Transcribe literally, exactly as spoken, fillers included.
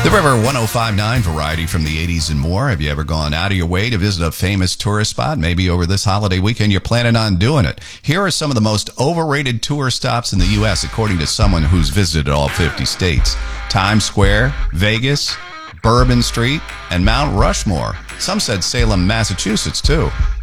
The River one oh five point nine variety from the eighties and more. Have you ever gone out of your way to visit a famous tourist spot? Maybe over this holiday weekend you're planning on doing it. Here are some of the most overrated tour stops in the U S according to someone who's visited all fifty states. Times Square, Vegas, Bourbon Street, and Mount Rushmore. Some said Salem, Massachusetts, too.